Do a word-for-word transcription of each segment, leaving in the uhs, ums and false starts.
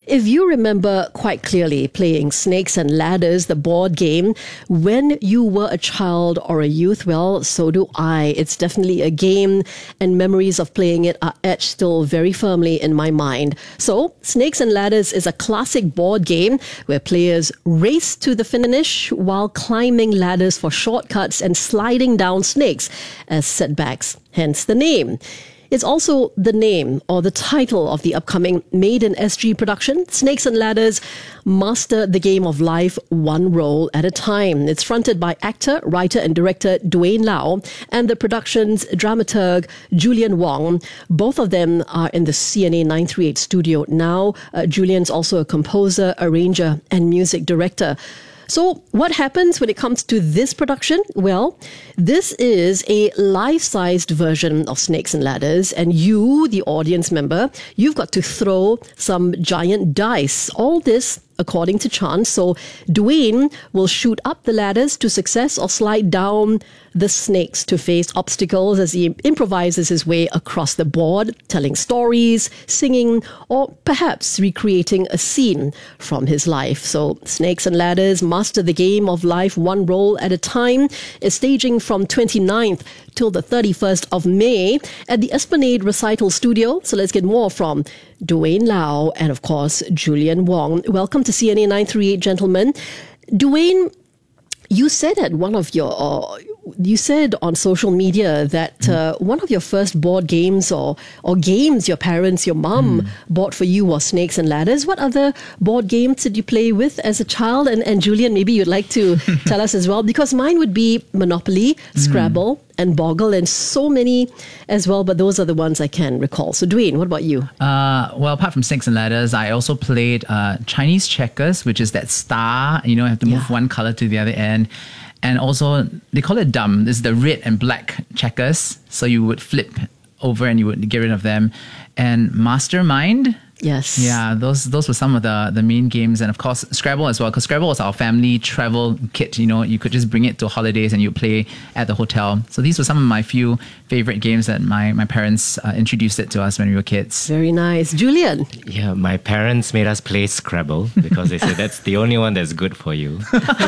if you remember quite clearly playing Snakes and Ladders, the board game, when you were a child or a youth, well, so do I. It's definitely a game, and memories of playing it are etched still very firmly in my mind. So, Snakes and Ladders is a classic board game where players race to the finish while climbing ladders for shortcuts and sliding down snakes as setbacks, hence the name. It's also the name or the title of the upcoming Made in S G production, Snakes and Ladders, Master the Game of Life one roll at a time. It's fronted by actor, writer and director Dwayne Lau and the production's dramaturg Julian Wong. Both of them are in the C N A nine three eight studio now. Uh, Julian's also a composer, arranger and music director. So what happens when it comes to this production? Well, this is a life-sized version of Snakes and Ladders, and you, the audience member, you've got to throw some giant dice. All this according to chance. So Dwayne will shoot up the ladders to success or slide down the snakes to face obstacles as he improvises his way across the board, telling stories, singing, or perhaps recreating a scene from his life. So Snakes and Ladders, Master the Game of Life one roll at a time, is staging from twenty-ninth till the thirty-first of May at the Esplanade Recital Studio. So let's get more from Dwayne Lau and, of course, Julian Wong. Welcome to C N A nine three eight, gentlemen. Dwayne, you said at one of your, uh, you said on social media that uh, one of your first board games or or games your parents, your mum mm. bought for you was Snakes and Ladders. What other board games did you play with as a child? And, and Julian, maybe you'd like to tell us as well, because mine would be Monopoly, Scrabble, mm. and Boggle, and so many as well, but those are the ones I can recall. So Dwayne, what about you? Uh, well, apart from Snakes and Ladders, I also played uh, Chinese checkers, which is that star, you know, you have to move Yeah. one color to the other end. And also, they call it dumb. This is the red and black checkers. So you would flip over and you would get rid of them. And Mastermind. Yes. Yeah, those those were some of the, the main games. And of course, Scrabble as well, because Scrabble was our family travel kit. You know, you could just bring it to holidays and you play at the hotel. So these were some of my few favorite games that my, my parents uh, introduced it to us when we were kids. Very nice. Julian? Yeah, my parents made us play Scrabble because they said that's the only one that's good for you.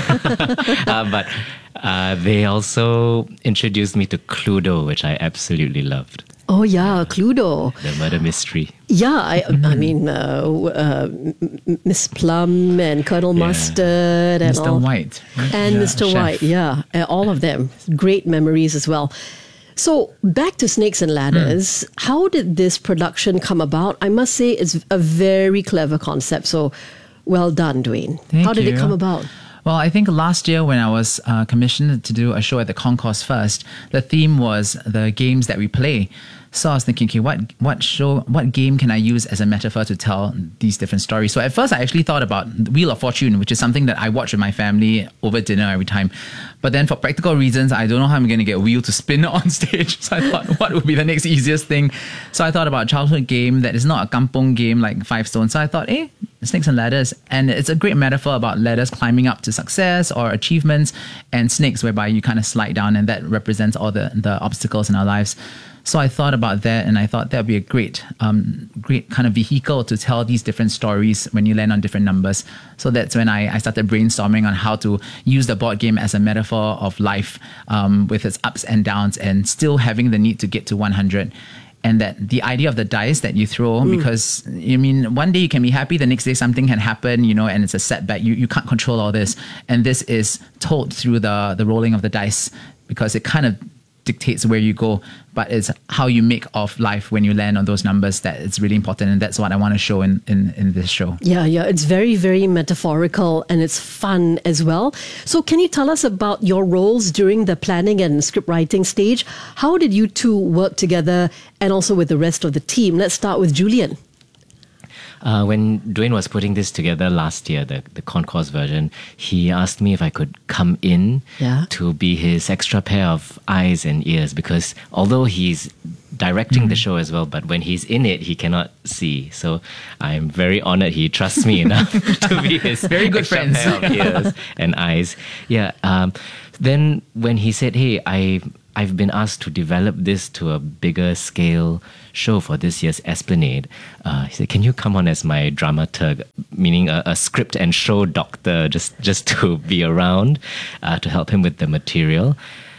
uh, but uh, they also introduced me to Cluedo, which I absolutely loved. Oh yeah, Cluedo. The murder mystery. Yeah, I, I mean, uh, uh, Miss Plum and Colonel Yeah. Mustard and Mister all. White. Right? And Yeah, Mister chef. White, yeah, uh, all of them. Great memories as well. So back to Snakes and Ladders, mm. how did this production come about? I must say it's a very clever concept. So well done, Dwayne. Thank how did you. it come about? Well, I think last year when I was uh, commissioned to do a show at the Concourse First, the theme was the games that we play. So I was thinking, okay, what what show, what game can I use as a metaphor to tell these different stories? So at first I actually thought about Wheel of Fortune, which is something that I watch with my family over dinner every time. But then for practical reasons, I don't know how I'm going to get a wheel to spin on stage. So I thought, what would be the next easiest thing? So I thought about a childhood game that is not a kampong game like Five Stones. So I thought, eh, Snakes and Ladders. And it's a great metaphor about ladders climbing up to success or achievements, and snakes whereby you kind of slide down, and that represents all the, the obstacles in our lives. So I thought about that, and I thought that would be a great, um, great kind of vehicle to tell these different stories when you land on different numbers. So that's when I, I started brainstorming on how to use the board game as a metaphor of life, um, with its ups and downs, and still having the need to get to one hundred. And that the idea of the dice that you throw, mm. because I mean, one day you can be happy, the next day something can happen, you know, and it's a setback. You you can't control all this, and this is told through the the rolling of the dice, because it kind of dictates where you go, but it's how you make of life when you land on those numbers that it's really important, and that's what I want to show in, in, in this show. Yeah, yeah, it's very, very metaphorical, and it's fun as well. So can you tell us about your roles during the planning and script writing stage? How did you two work together, and also with the rest of the team? Let's start with Julian. Uh, when Dwayne was putting this together last year, the, the Concourse version, he asked me if I could come in Yeah. to be his extra pair of eyes and ears, because although he's directing mm. the show as well, but when he's in it, he cannot see. So I'm very honored he trusts me enough to be his very good extra friends. pair of ears and eyes. Yeah. Um, then when he said, hey, I I've been asked to develop this to a bigger scale show for this year's Esplanade. Uh, he said, can you come on as my dramaturg, meaning a, a script and show doctor, just, just to be around, uh, to help him with the material.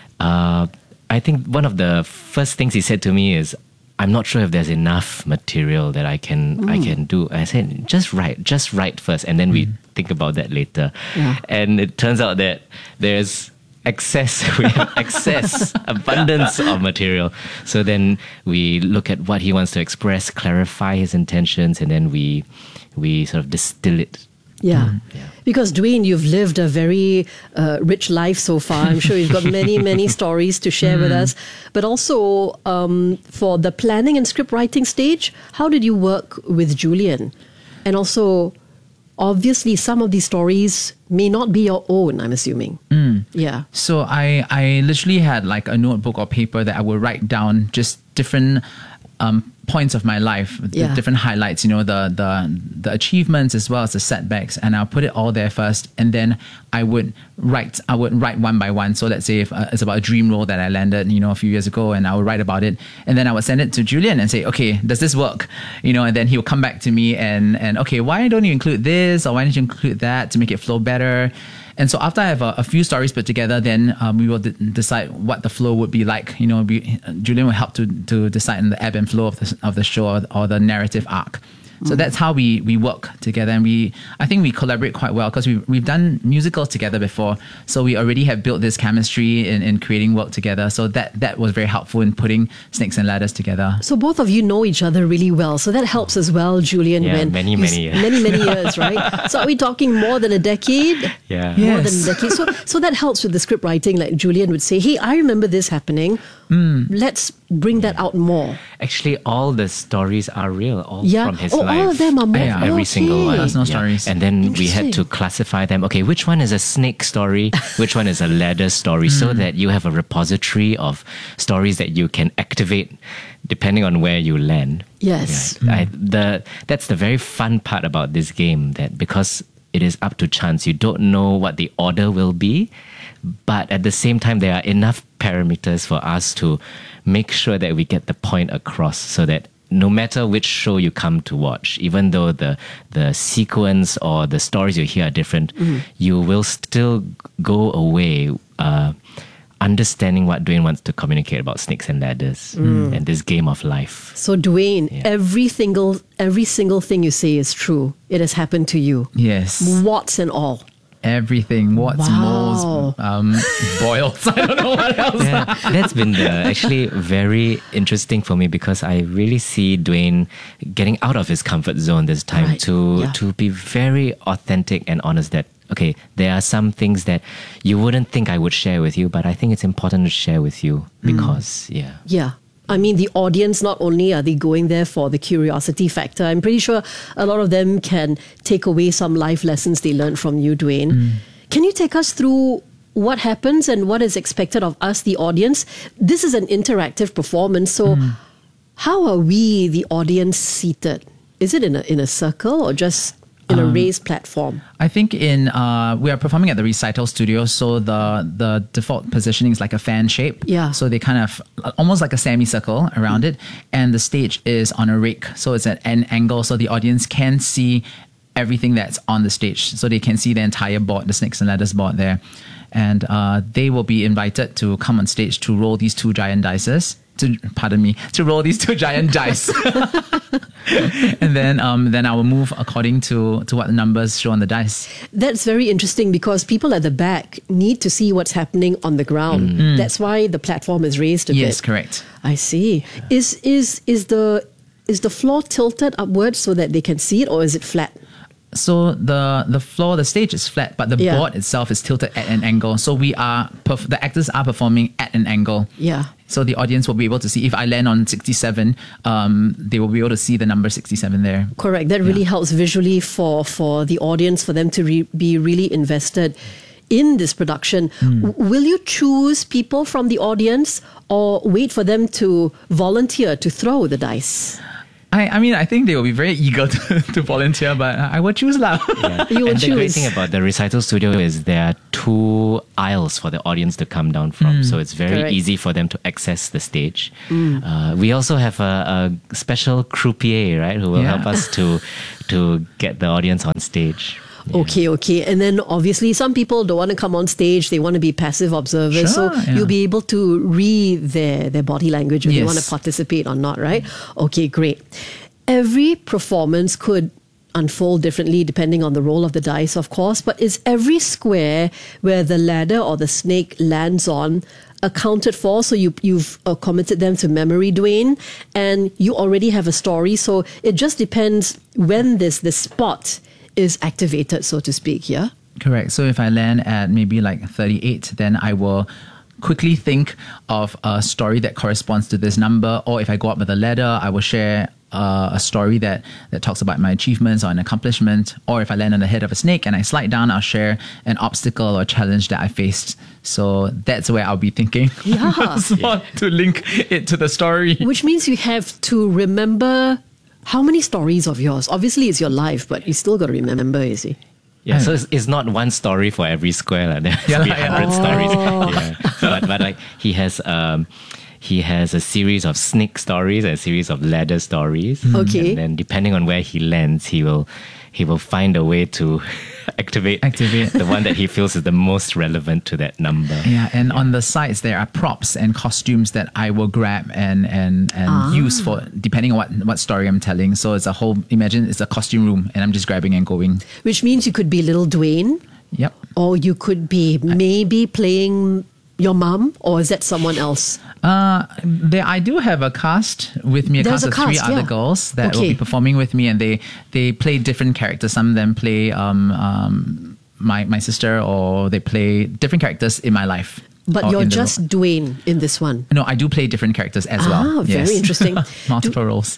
Uh, I think one of the first things he said to me is, I'm not sure if there's enough material that I can mm. I can do. I said, just write, just write first, and then mm. we think about that later. Yeah. And it turns out that there's excess, we have excess, abundance of material. So then we look at what he wants to express, clarify his intentions, and then we we sort of distill it. Yeah. Mm, yeah. Because Dwayne, you've lived a very uh, rich life so far. I'm sure you've got many, many stories to share mm. with us. But also um, for the planning and script writing stage, how did you work with Julian? And also, obviously, some of these stories may not be your own, I'm assuming. Mm. Yeah. So I, I literally had like a notebook or paper that I would write down just different um, points of my life, yeah. the different highlights, you know, the, the the achievements as well as the setbacks, and I'll put it all there first, and then I would write I would write one by one. So let's say if uh, it's about a dream role that I landed, you know, a few years ago, and I would write about it, and then I would send it to Julian and say, okay, does this work? You know, and then he would come back to me and and okay, why don't you include this, or why don't you include that to make it flow better? And so after I have a, a few stories put together, then um, we will d- decide what the flow would be like. You know, we, Julian will help to to decide on the ebb and flow of the of the show, or, or the narrative arc. So that's how we we work together, and we I think we collaborate quite well because we we've done musicals together before, so we already have built this chemistry in, in creating work together. So that that was very helpful in putting Snakes and Ladders together. So both of you know each other really well, so that helps as well, Julian. Yeah, when many many years. many many years, right? So are we talking more than a decade? Yeah, more yes. than a decade. So so that helps with the script writing. Like Julian would say, "Hey, I remember this happening. Mm. Let's bring that out more." Actually, all the stories are real, all yeah. from his oh, life. all of them are more. Yeah, every okay. single one. Personal Yeah. stories. And then we had to classify them. Okay, which one is a snake story? Which one is a ladder story? Mm. So that you have a repository of stories that you can activate depending on where you land. Yes. Yeah. Mm. I, the that's the very fun part about this game, that because it is up to chance, you don't know what the order will be, but at the same time, there are enough parameters for us to make sure that we get the point across, so that no matter which show you come to watch, even though the the sequence or the stories you hear are different, mm. you will still go away uh, understanding what Dwayne wants to communicate about Snakes and Ladders mm. and this game of life. So Dwayne, Yeah. every single every single thing you say is true. It has happened to you. Yes. Warts and all. Everything, warts, Wow. moles, um, boils. I don't know what else. Yeah, that's been the, actually very interesting for me, because I really see Dwayne getting out of his comfort zone this time Right. to Yeah. to be very authentic and honest that, okay, there are some things that you wouldn't think I would share with you, but I think it's important to share with you because, mm. yeah. Yeah. I mean, the audience, not only are they going there for the curiosity factor, I'm pretty sure a lot of them can take away some life lessons they learned from you, Dwayne. Mm. Can you take us through what happens and what is expected of us, the audience? This is an interactive performance, so mm. how are we, the audience, seated? Is it in a, in a circle or just in a um, raised platform? I think in uh, we are performing at the Recital Studio, so the the default positioning is like a fan shape. Yeah. So they kind of almost like a semicircle around mm. it, and the stage is on a rake, so it's at an angle, so the audience can see everything that's on the stage, so they can see the entire board, the Snakes and Ladders board there, and uh, they will be invited to come on stage to roll these two giant dices. To pardon me, to roll these two giant dice, and then um, then I will move according to to what the numbers show on the dice. That's very interesting because people at the back need to see what's happening on the ground. Mm. That's why the platform is raised a yes, bit. Yes, correct. I see. Is is is the is the floor tilted upwards so that they can see it, or is it flat? So the the floor, the stage is flat, but the Yeah. board itself is tilted at an angle. So we are perf- the actors are performing at an angle. Yeah. So the audience will be able to see. If I land on sixty-seven, um, they will be able to see the number sixty-seven there. Correct. That really yeah. helps visually for for the audience, for them to re- be really invested in this production. Mm. W- will you choose people from the audience or wait for them to volunteer to throw the dice? I, I mean, I think they will be very eager to, to volunteer, but I will choose lah. Yeah. You will and the great choose. thing about the recital studio is there are two aisles for the audience to come down from. So it's very Correct. easy for them to access the stage. Uh, we also have a, a special croupier, right, who will Yeah. help us to to get the audience on stage. Yeah. Okay, okay. And then obviously some people don't want to come on stage. They want to be passive observers. Sure, so yeah. you'll be able to read their, their body language if they Yes. want to participate or not, right? Okay, great. Every performance could unfold differently depending on the roll of the dice, of course. But is every square where the ladder or the snake lands on accounted for? So you, you've uh, committed them to memory, Dwayne, and you already have a story. So it just depends when this, this spot is activated, so to speak, yeah? Correct. So if I land at maybe like thirty-eight, then I will quickly think of a story that corresponds to this number. Or if I go up with a ladder, I will share uh, a story that, that talks about my achievements or an accomplishment. Or if I land on the head of a snake and I slide down, I'll share an obstacle or challenge that I faced. So that's where I'll be thinking. Yeah. So to link it to the story. Which means you have to remember how many stories of yours? Obviously, it's your life, but you still got to remember, you see. Yeah, so it's, it's not one story for every square. Like, there has Yeah, to be yeah. hundred Oh. stories. Yeah. But but like he has um he has a series of snake stories and a series of ladder stories. Okay. And then depending on where he lands, he will he will find a way to activate Activate. the one that he feels is the most relevant to that number. Yeah, and on the sides there are props and costumes that I will grab and and, and use for depending on what, what story I'm telling. So it's a whole, imagine it's a costume room and I'm just grabbing and going. Which means you could be little Dwayne, Yep. or you could be maybe playing your mum, or is that someone else? Uh, there, I do have a cast with me, a There's cast a of three cast, other yeah. girls that will Okay. be performing with me, and they they play different characters. Some of them play um, um, my my sister, or they play different characters in my life. But or you're in the just role. Dwayne in this one. No, I do play different characters as Ah, well. very Yes. interesting. Multiple roles.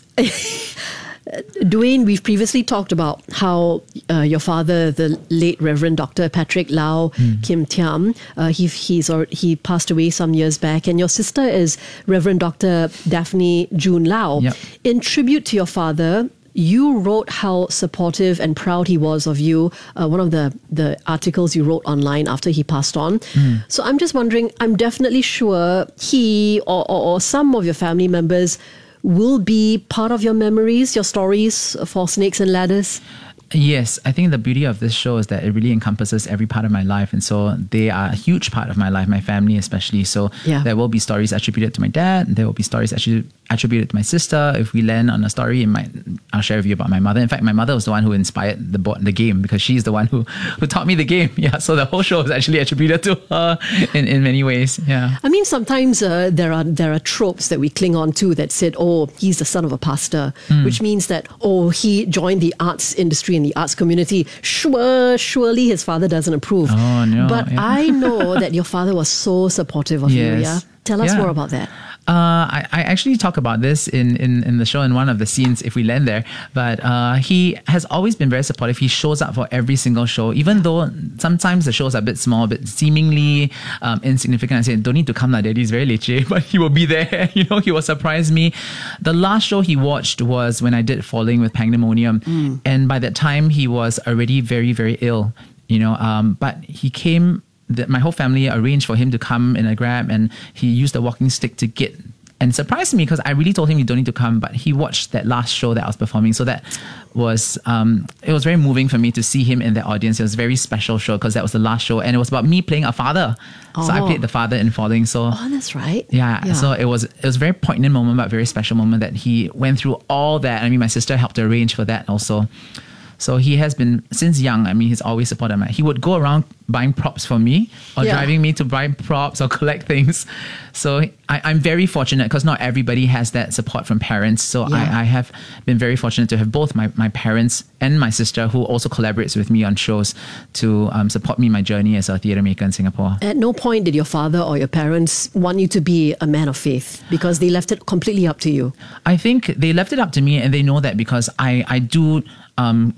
Dwayne, we've previously talked about how uh, your father, the late Reverend Doctor Patrick Lau Kim Tiam, uh, he he's or, he passed away some years back, and your sister is Reverend Doctor Daphne June Lau. Yep. In tribute to your father, you wrote how supportive and proud he was of you. Uh, one of the the articles you wrote online after he passed on. So I'm just wondering. I'm definitely sure he or, or, or some of your family members will be part of your memories, your stories for Snakes and Ladders. Yes, I think the beauty of this show is that it really encompasses every part of my life. And so they are a huge part of my life, my family especially. So Yeah. there will be stories attributed to my dad. There will be stories actually attributed to my sister. If we land on a story, it might, I'll share with you about my mother. In fact, my mother was the one who inspired the board, the game, because she's the one who, who taught me the game. Yeah, so the whole show is actually attributed to her in, in many ways. Yeah. I mean, sometimes uh, there are there are tropes that we cling on to that said, "Oh, he's the son of a pastor," which means that, "Oh, he joined the arts industry and the arts community. Sure, surely his father doesn't approve." Oh, no, But yeah. I know that your father was so supportive of you. Yes. Yeah, tell us Yeah. more about that. Uh, I, I actually talk about this in, in, in the show in one of the scenes if we land there. But uh, he has always been very supportive. He shows up for every single show, even though sometimes the shows are a bit small, a bit seemingly um, insignificant. I say, don't need to come, like, Daddy is very leceh, but he will be there. You know, he will surprise me. The last show he watched was when I did Falling with Pandemonium. Mm. And by that time, he was already very, very ill, you know, um, but he came... That my whole family arranged for him to come in a Grab, and he used a walking stick to get and surprised me because I really told him you don't need to come, but he watched that last show that I was performing. So that was, um, it was very moving for me to see him in the audience. It was a very special show because that was the last show, and it was about me playing a father. So I Oh. played the father in Falling. So Oh, that's right. yeah, so it was it was a very poignant moment, but very special moment that he went through all that. I mean, my sister helped arrange for that also. So he has been, since young, I mean, he's always supported me. He would go around buying props for me or Yeah. driving me to buy props or collect things. So I, I'm very fortunate because not everybody has that support from parents. So Yeah. I, I have been very fortunate to have both my, my parents and my sister, who also collaborates with me on shows, to um, support me in my journey as a theatre maker in Singapore. At no point did your father or your parents want you to be a man of faith, because they left it completely up to you. I think they left it up to me, and they know that because I, I do... Um,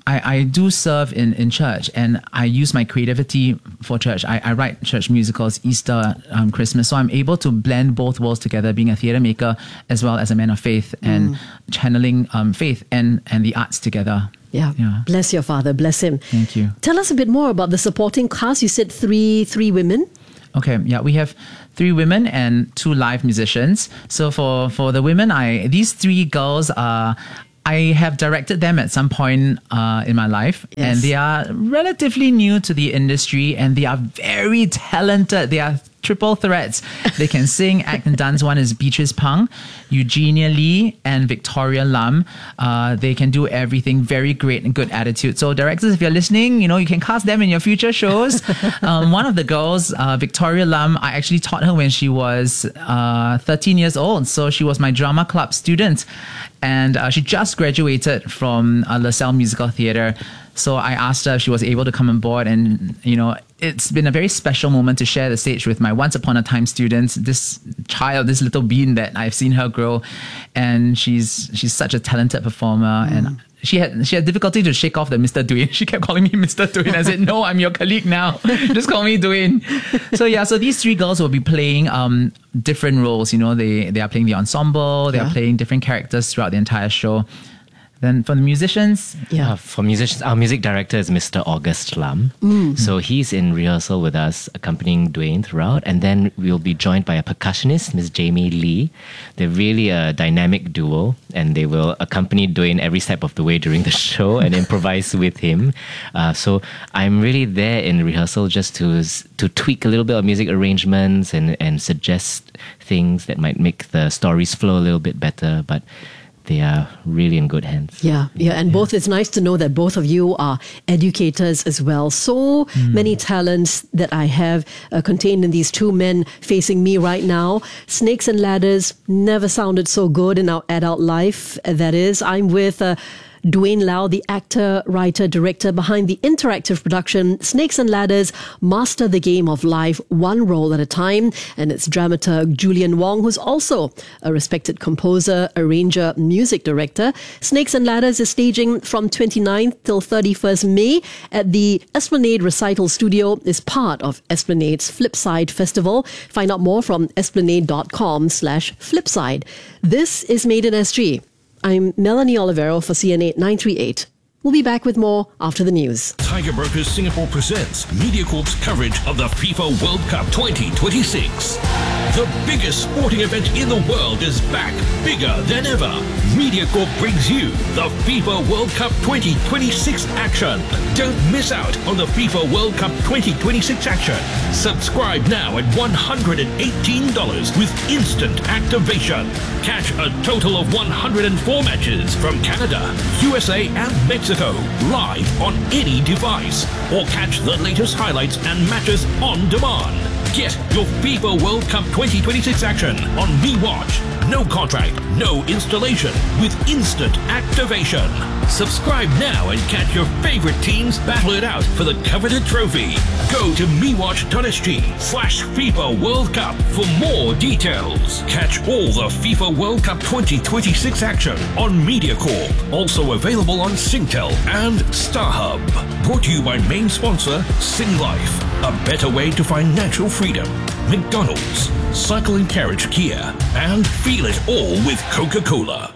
I, I do serve in, in church, and I use my creativity for church. I, I write church musicals, Easter, um, Christmas. So I'm able to blend both worlds together, being a theatre maker as well as a man of faith, and mm. channeling um, faith and, and the arts together. Yeah. yeah. Bless your father. Bless him. Thank you. Tell us a bit more about the supporting cast. You said three three women. Okay, yeah, we have three women and two live musicians. So for, for the women, I these three girls are, I have directed them at some point uh, in my life, yes. and they are relatively new to the industry, and they are very talented. They are triple threats. They can sing, act, and dance. One is Beatrice Pang, Eugenia Lee, and Victoria Lam. Uh, they can do everything. Very great and good attitude. So directors, if you're listening, you know, you can cast them in your future shows. um, one of the girls, uh, Victoria Lam, I actually taught her when she was uh, thirteen years old. So she was my drama club student, and uh, she just graduated from uh, LaSalle Musical Theatre. So I asked her if she was able to come on board, and, you know, it's been a very special moment to share the stage with my once upon a time students, this child, this little bean that I've seen her grow. And she's she's such a talented performer. Mm. And she had she had difficulty to shake off the Mister Dwayne. She kept calling me Mister Dwayne. I said, no, I'm your colleague now. Just call me Dwayne. So yeah, so these three girls will be playing um, different roles. You know, they, they are playing the ensemble. They yeah. are playing different characters throughout the entire show. Then for the musicians? Yeah, uh, for musicians, our music director is Mister August Lam. Mm. So he's in rehearsal with us, accompanying Dwayne throughout. And then we'll be joined by a percussionist, Miss Jamie Lee. They're really a dynamic duo, and they will accompany Dwayne every step of the way during the show and improvise with him. Uh, so I'm really there in rehearsal just to to tweak a little bit of music arrangements and, and suggest things that might make the stories flow a little bit better. But they are really in good hands. Yeah, yeah, and yeah. both, it's nice to know that both of you are educators as well. So mm. many talents that I have uh, contained in these two men facing me right now. Snakes and Ladders never sounded so good in our adult life. That is, I'm with Uh, Dwayne Lau, the actor, writer, director behind the interactive production Snakes and Ladders, Master the Game of Life, one role at a time. And it's dramaturg Julian Wong, who's also a respected composer, arranger, music director. Snakes and Ladders is staging from twenty-ninth till thirty-first May at the Esplanade Recital Studio. Is part of Esplanade's Flipside Festival. Find out more from esplanade.com slash flipside. This is Made in S G. I'm Melanie Olivero for C N A nine three eight. We'll be back with more after the news. Tiger Brokers Singapore presents MediaCorp's coverage of the FIFA World Cup twenty twenty-six. The biggest sporting event in the world is back, bigger than ever. MediaCorp brings you the FIFA World Cup twenty twenty-six action. Don't miss out on the FIFA World Cup twenty twenty-six action. Subscribe now at one hundred eighteen dollars with instant activation. Catch a total of one hundred four matches from Canada, U S A and Mexico live on any device, or catch the latest highlights and matches on demand. Get your FIFA World Cup twenty twenty-six action on MeWatch. No contract, no installation, with instant activation. Subscribe now and catch your favorite teams battle it out for the coveted trophy. Go to mewatch.sg slash FIFA World Cup for more details. Catch all the FIFA World Cup twenty twenty-six action on MediaCorp. Also available on Singtel and StarHub. Brought to you by main sponsor Singlife. A better way to find natural freedom. McDonald's, Cycle and Carriage Kia, and feel it all with Coca-Cola.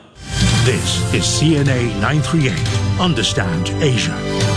This is C N A nine three eight. Understand Asia.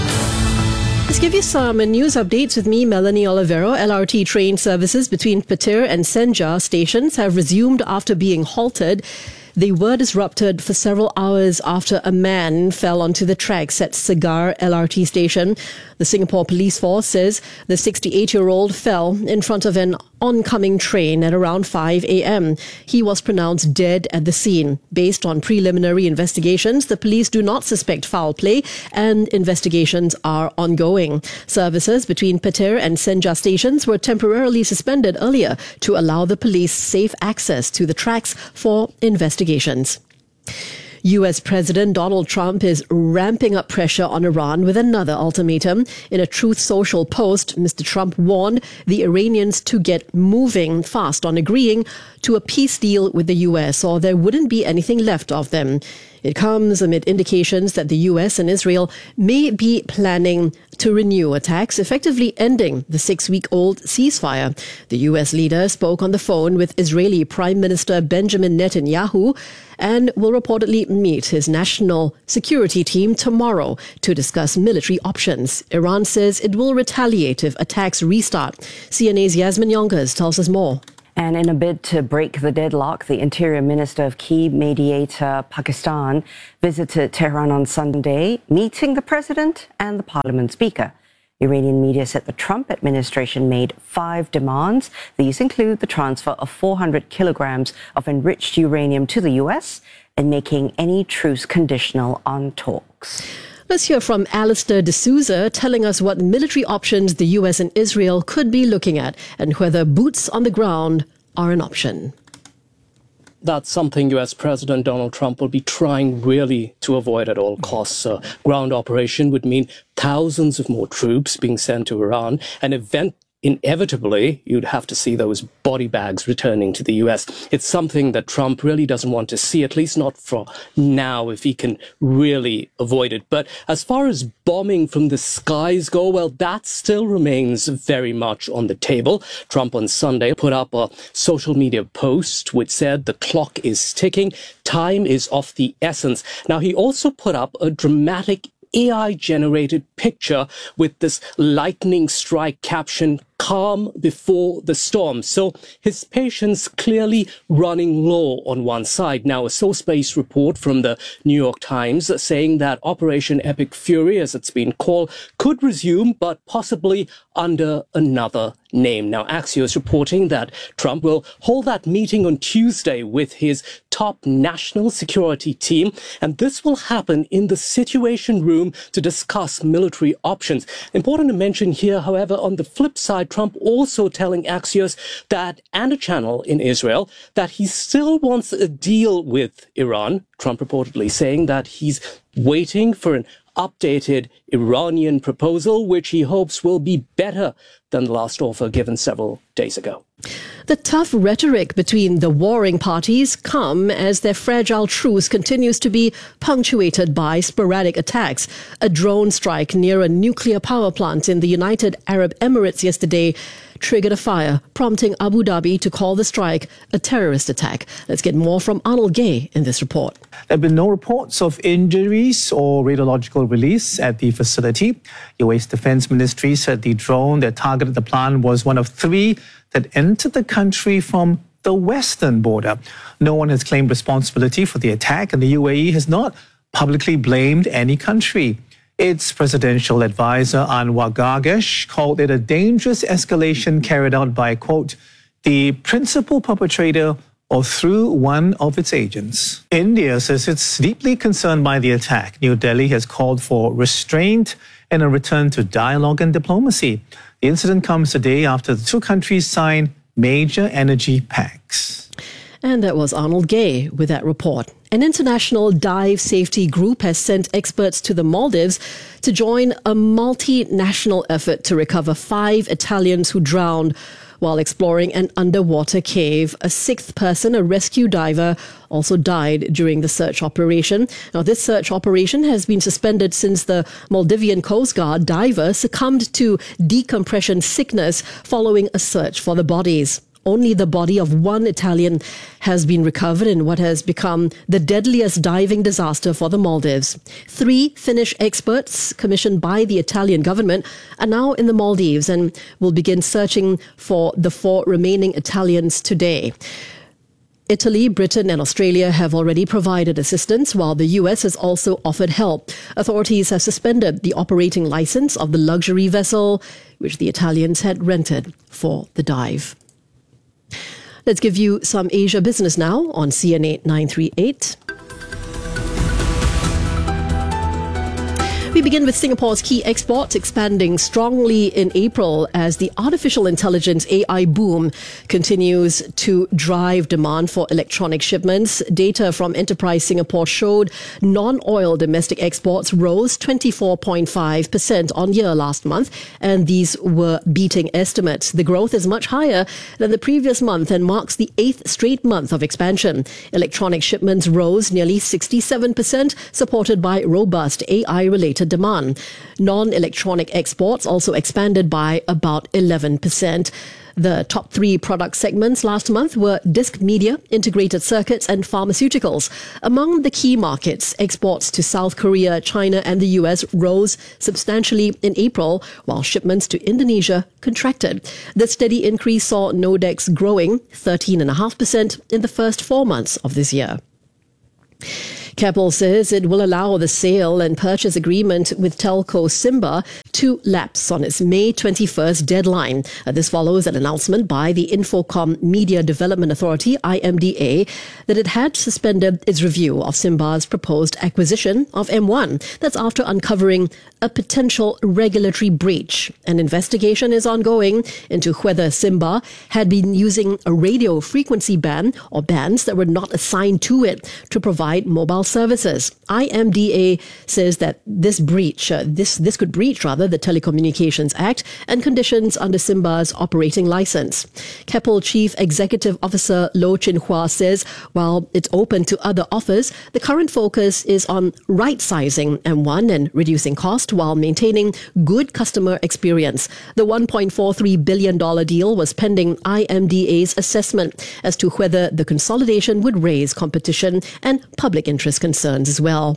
Let's give you some news updates with me, Melanie Olivero. L R T train services between Petir and Senja stations have resumed after being halted. They were disrupted for several hours after a man fell onto the tracks at Segar L R T station. The Singapore Police Force says the sixty-eight-year-old fell in front of an oncoming train at around five a.m. He was pronounced dead at the scene. Based on preliminary investigations, the police do not suspect foul play and investigations are ongoing. Services between Petir and Senja stations were temporarily suspended earlier to allow the police safe access to the tracks for investigations. U S President Donald Trump is ramping up pressure on Iran with another ultimatum. In a Truth Social post, Mister Trump warned the Iranians to get moving fast on agreeing to a peace deal with the U S, or there wouldn't be anything left of them. It comes amid indications that the U S and Israel may be planning to renew attacks, effectively ending the six-week-old ceasefire. The U S leader spoke on the phone with Israeli Prime Minister Benjamin Netanyahu and will reportedly meet his national security team tomorrow to discuss military options. Iran says it will retaliate if attacks restart. C N A's Yasmin Yonkers tells us more. And in a bid to break the deadlock, the Interior Minister of key mediator Pakistan visited Tehran on Sunday, meeting the President and the Parliament Speaker. Iranian media said the Trump administration made five demands. These include the transfer of four hundred kilograms of enriched uranium to the U S and making any truce conditional on talks. Let's hear from Alistair D'Souza telling us what military options the U S and Israel could be looking at and whether boots on the ground are an option. That's something U S President Donald Trump will be trying really to avoid at all costs. A ground operation would mean thousands of more troops being sent to Iran, an event inevitably, you'd have to see those body bags returning to the U S. It's something that Trump really doesn't want to see, at least not for now, if he can really avoid it. But as far as bombing from the skies go, well, that still remains very much on the table. Trump on Sunday put up a social media post which said the clock is ticking, time is of the essence. Now, he also put up a dramatic A I-generated picture with this lightning strike caption, "Calm before the storm." So his patience clearly running low on one side. Now, a source-based report from the New York Times saying that Operation Epic Fury, as it's been called, could resume, but possibly under another name. Now, Axios reporting that Trump will hold that meeting on Tuesday with his top national security team, and this will happen in the Situation Room to discuss military options. Important to mention here, however, on the flip side, Trump also telling Axios that, and a channel in Israel, that he still wants a deal with Iran. Trump reportedly saying that he's waiting for an updated Iranian proposal, which he hopes will be better than the last offer given several days ago. The tough rhetoric between the warring parties come as their fragile truce continues to be punctuated by sporadic attacks. A drone strike near a nuclear power plant in the United Arab Emirates yesterday triggered a fire, prompting Abu Dhabi to call the strike a terrorist attack. Let's get more from Arnold Gay in this report. There have been no reports of injuries or radiological release at the facility. U S Defense Ministry said the drone that targeted the plant was one of three that entered the country from the western border. No one has claimed responsibility for the attack, and the U A E has not publicly blamed any country. Its presidential advisor, Anwar Gargash, called it a dangerous escalation carried out by, quote, the principal perpetrator or through one of its agents. India says it's deeply concerned by the attack. New Delhi has called for restraint and a return to dialogue and diplomacy. The incident comes a day after the two countries signed major energy pacts. And that was Arnold Gay with that report. An international dive safety group has sent experts to the Maldives to join a multinational effort to recover five Italians who drowned while exploring an underwater cave. A sixth person, a rescue diver, also died during the search operation. Now, this search operation has been suspended since the Maldivian Coast Guard diver succumbed to decompression sickness following a search for the bodies. Only the body of one Italian has been recovered in what has become the deadliest diving disaster for the Maldives. Three Finnish experts commissioned by the Italian government are now in the Maldives and will begin searching for the four remaining Italians today. Italy, Britain and Australia have already provided assistance, while the U S has also offered help. Authorities have suspended the operating license of the luxury vessel, which the Italians had rented for the dive. Let's give you some Asia business now on C N A nine thirty-eight. We begin with Singapore's key exports expanding strongly in April as the artificial intelligence A I boom continues to drive demand for electronic shipments. Data from Enterprise Singapore showed non-oil domestic exports rose twenty-four point five percent on year last month, and these were beating estimates. The growth is much higher than the previous month and marks the eighth straight month of expansion. Electronic shipments rose nearly sixty-seven percent, supported by robust A I-related demand. Non-electronic exports also expanded by about eleven percent. The top three product segments last month were disc media, integrated circuits, and pharmaceuticals. Among the key markets, exports to South Korea, China, and the U S rose substantially in April, while shipments to Indonesia contracted. The steady increase saw Nodex growing thirteen point five percent in the first four months of this year. Keppel says it will allow the sale and purchase agreement with telco Simba to lapse on its May twenty-first deadline. Uh, this follows an announcement by the Infocom Media Development Authority, I M D A, that it had suspended its review of Simba's proposed acquisition of M one. That's after uncovering a potential regulatory breach. An investigation is ongoing into whether Simba had been using a radio frequency band or bands that were not assigned to it to provide mobile services. I M D A says that this breach, uh, this this could breach rather the Telecommunications Act and conditions under Simba's operating license. Keppel Chief Executive Officer Loh Chin Hua says while it's open to other offers, the current focus is on right-sizing M one and reducing cost while maintaining good customer experience. The one point four three billion dollars deal was pending I M D A's assessment as to whether the consolidation would raise competition and public interest concerns as well.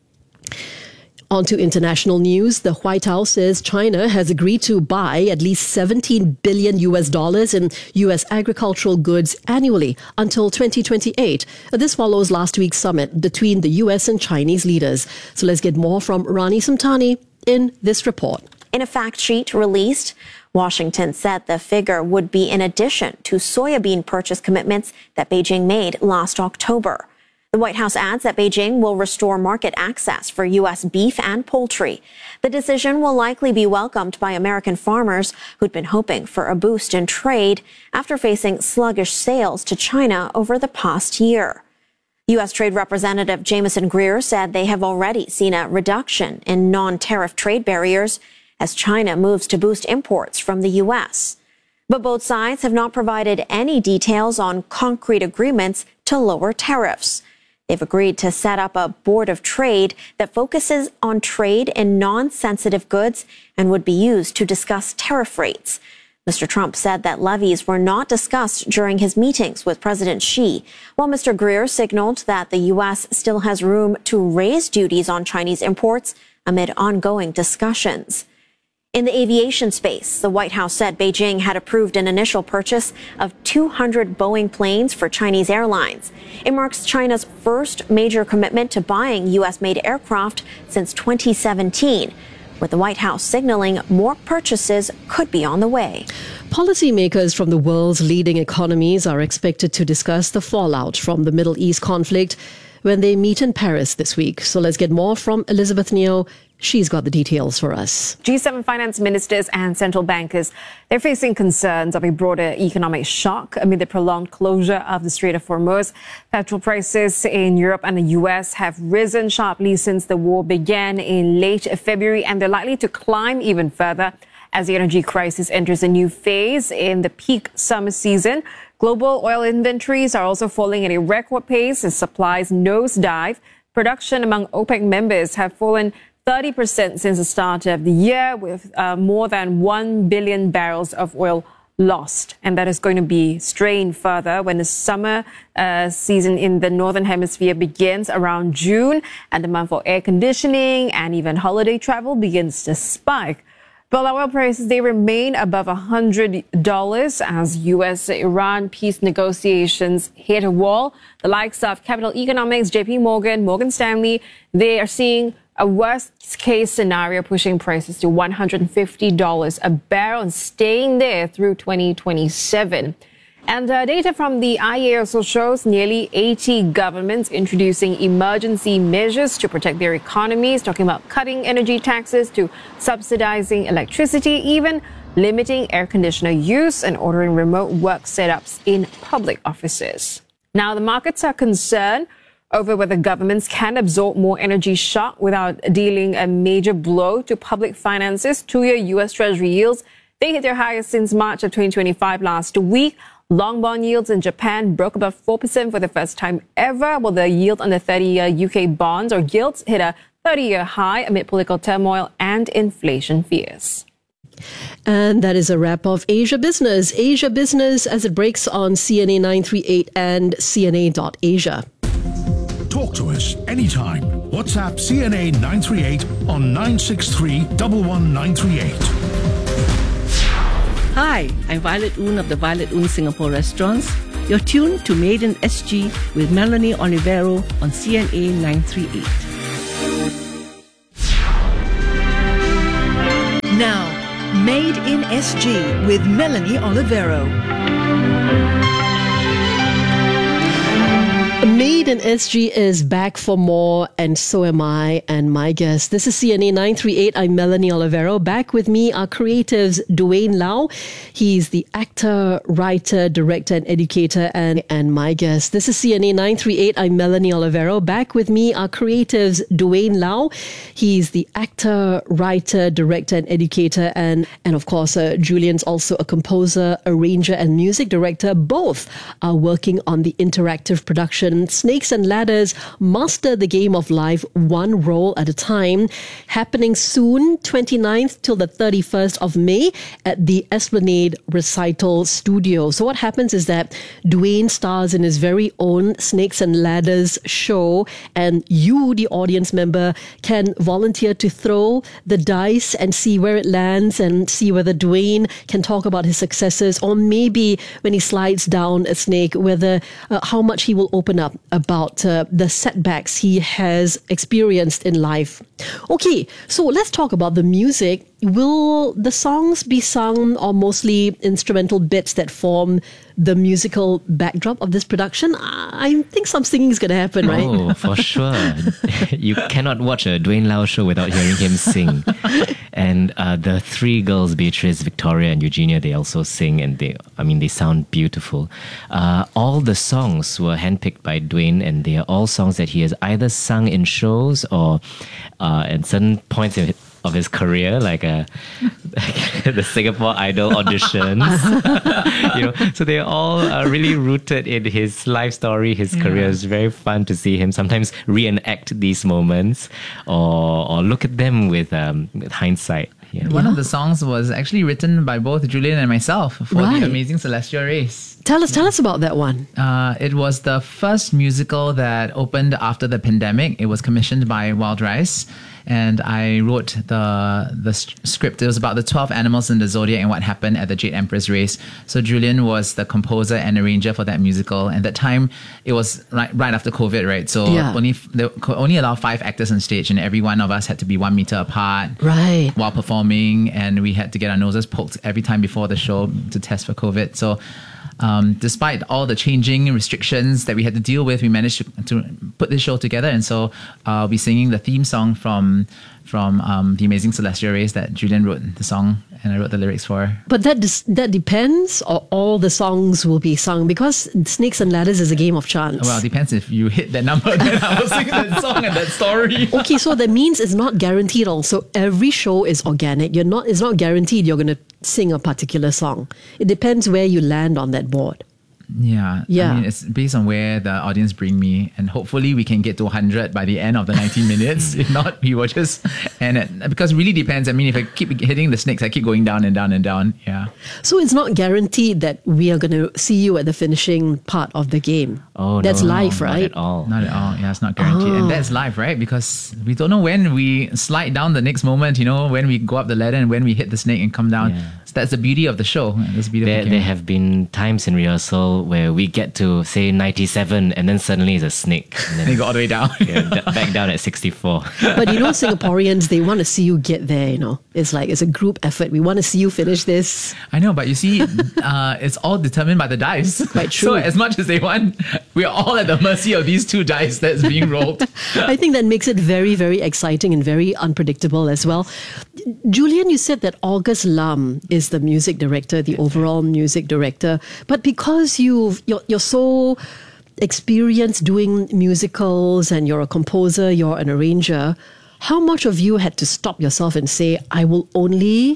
On to international news. The White House says China has agreed to buy at least seventeen billion U S dollars in U S agricultural goods annually until twenty twenty-eight. This follows last week's summit between the U S and Chinese leaders. So let's get more from Rani Samtani in this report. In a fact sheet released, Washington said the figure would be in addition to soybean purchase commitments that Beijing made last October. The White House adds that Beijing will restore market access for U S beef and poultry. The decision will likely be welcomed by American farmers who'd been hoping for a boost in trade after facing sluggish sales to China over the past year. U S Trade Representative Jameson Greer said they have already seen a reduction in non-tariff trade barriers as China moves to boost imports from the U S. But both sides have not provided any details on concrete agreements to lower tariffs. They've agreed to set up a board of trade that focuses on trade in non-sensitive goods and would be used to discuss tariff rates. Mister Trump said that levies were not discussed during his meetings with President Xi, while Mister Greer signaled that the U S still has room to raise duties on Chinese imports amid ongoing discussions. In the aviation space, the White House said Beijing had approved an initial purchase of two hundred Boeing planes for Chinese airlines. It marks China's first major commitment to buying U S-made aircraft since twenty seventeen, with the White House signaling more purchases could be on the way. Policymakers from the world's leading economies are expected to discuss the fallout from the Middle East conflict when they meet in Paris this week. So let's get more from Elizabeth Neo. She's got the details for us. G seven finance ministers and central bankers, they're facing concerns of a broader economic shock amid the prolonged closure of the Strait of Hormuz. Petrol prices in Europe and the U S have risen sharply since the war began in late February, and they're likely to climb even further as the energy crisis enters a new phase in the peak summer season. Global oil inventories are also falling at a record pace as supplies nosedive. Production among OPEC members have fallen thirty percent since the start of the year, with uh, more than one billion barrels of oil lost. And that is going to be strained further when the summer uh, season in the Northern Hemisphere begins around June, and the month for air conditioning and even holiday travel begins to spike. But oil prices, they remain above one hundred dollars as U S-Iran peace negotiations hit a wall. The likes of Capital Economics, J P Morgan, Morgan Stanley, they are seeing a worst-case scenario pushing prices to one hundred fifty dollars a barrel and staying there through twenty twenty-seven. And uh, data from the I E A also shows nearly eighty governments introducing emergency measures to protect their economies, talking about cutting energy taxes to subsidizing electricity, even limiting air conditioner use and ordering remote work setups in public offices. Now, the markets are concerned over whether governments can absorb more energy shock without dealing a major blow to public finances. Two-year U S Treasury yields, they hit their highest since March of twenty twenty-five last week. Long bond yields in Japan broke above four percent for the first time ever, while the yield on the thirty-year U K bonds or gilts hit a thirty-year high amid political turmoil and inflation fears. And that is a wrap of Asia Business. Asia Business as it breaks on C N A nine three eight and C N A dot Asia. Talk to us anytime. WhatsApp C N A nine three eight on nine six three one one nine three eight. Hi, I'm Violet Oon of the Violet Oon Singapore Restaurants. You're tuned to Made in S G with Melanie Olivero on C N A nine three eight. Now, Made in S G with Melanie Olivero. Made in S G is back for more, and so am I and my guest. This is C N A nine three eight. I'm Melanie Olivero. Back with me are creatives Dwayne Lau. He's the actor, writer, director, and educator, and, and my guest. This is C N A nine three eight. I'm Melanie Olivero. Back with me are creatives Dwayne Lau. He's the actor, writer, director, and educator, and, and of course, uh, Julian's also a composer, arranger, and music director. Both are working on the interactive production Snakes and Ladders, Master the Game of Life, one role at a time, happening soon, twenty-ninth till the thirty-first of May at the Esplanade Recital Studio. So what happens is that Dwayne stars in his very own Snakes and Ladders show, and you, the audience member, can volunteer to throw the dice and see where it lands and see whether Dwayne can talk about his successes, or maybe when he slides down a snake, whether uh, how much he will open up about uh, the setbacks he has experienced in life. Okay, so let's talk about the music. Will the songs be sung or mostly instrumental bits that form the musical backdrop of this production? I think some singing is going to happen, right? Oh, for sure. You cannot watch a Dwayne Lau show without hearing him sing. And uh, the three girls, Beatrice, Victoria, and Eugenia, they also sing, and they, I mean, they sound beautiful. Uh, all the songs were handpicked by Dwayne, and they are all songs that he has either sung in shows or uh, at certain points in of his career, like uh, the Singapore Idol auditions. You know, so they're all uh, really rooted in his life story, his yeah. career. It's very fun to see him sometimes reenact these moments, or or look at them with, um, with hindsight. Yeah. One yeah. of the songs was actually written by both Julian and myself for right. the Amazing Celestial Race. Tell us, tell us about that one. Uh, it was the first musical that opened after the pandemic. It was commissioned by Wild Rice, and I wrote the the script. It was about the twelve animals in the zodiac and what happened at the Jade Empress race. So Julian was the composer and arranger for that musical. And at that time, it was right right after COVID, right? So yeah. only they could only allow five actors on stage, and every one of us had to be one meter apart, right, while performing, and we had to get our noses poked every time before the show to test for COVID. So. Um, despite all the changing restrictions that we had to deal with, we managed to, to put this show together. And so uh, I'll be singing the theme song from from um, The Amazing Celestial Race that Julian wrote the song and I wrote the lyrics for. But that dis- that depends, or all the songs will be sung? Because Snakes and Ladders is a game of chance. Well, it depends. If you hit that number, then I will sing that song and that story. Okay, so that means it's not guaranteed also. Every show is organic. You're not. It's not guaranteed you're going to sing a particular song. It depends where you land on that board. Yeah. Yeah. I mean, it's based on where the audience bring me, and hopefully we can get to one hundred by the end of the ninety minutes. If not, we will just end it. Because it really depends. I mean, if I keep hitting the snakes, I keep going down and down and down. Yeah. So it's not guaranteed that we are going to see you at the finishing part of the game. Oh, that's no, live, no, right? Not at all. Not at all. Yeah, it's not guaranteed. Oh. And that's live, right? Because we don't know when we slide down the next moment, you know, when we go up the ladder and when we hit the snake and come down. Yeah. So that's the beauty of the show. That's the beauty There, of the there game. have been times in rehearsal where we get to say ninety-seven and then suddenly it's a snake. And then They go all the way down. yeah, d- back down at sixty-four. But you know, Singaporeans, they want to see you get there, you know. It's like, it's a group effort. We want to see you finish this. I know, but you see, uh, it's all determined by the dice. Quite true. So as much as they want, we're all at the mercy of these two dice that's being rolled. I think that makes it very, very exciting and very unpredictable as well. Julian, you said that August Lam is the music director, the overall music director. But because you've, you're, you're so experienced doing musicals and you're a composer, you're an arranger, how much of you had to stop yourself and say, I will only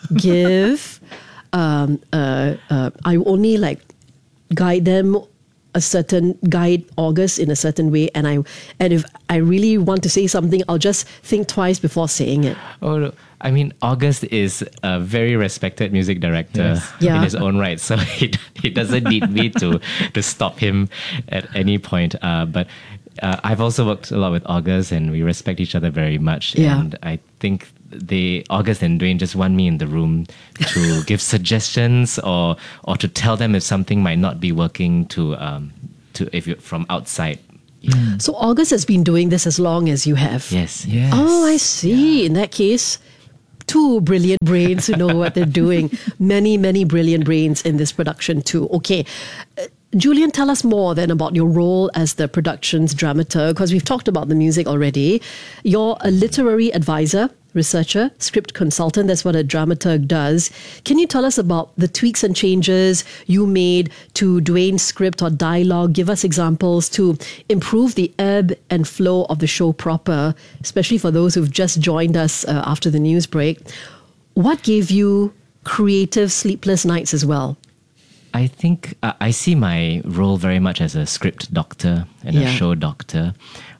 give, um, uh, uh, I will only like guide them a certain guide August in a certain way, and I and if I really want to say something, I'll just think twice before saying it. Oh, no. I mean, August is a very respected music director Yes. Yeah. in his own right, so he, he doesn't need me to to stop him at any point. Uh, but uh, I've also worked a lot with August, and we respect each other very much. Yeah. And I think they August and Dwayne just want me in the room to give suggestions or or to tell them if something might not be working to um to if you're from outside. Yeah. So August has been doing this as long as you have. Yes. Yes. Oh, I see. In that case, two brilliant brains who know what they're doing. Many, many brilliant brains in this production too. Okay. Uh, Julian, tell us more then about your role as the production's dramaturg, because we've talked about the music already. You're a literary advisor, researcher, script consultant. That's what a dramaturg does. Can you tell us about the tweaks and changes you made to Dwayne's script or dialogue? Give us examples to improve the ebb and flow of the show proper, especially for those who've just joined us uh, after the news break. What gave you creative sleepless nights as well? I think uh, I see my role very much as a script doctor and Yeah. a show doctor.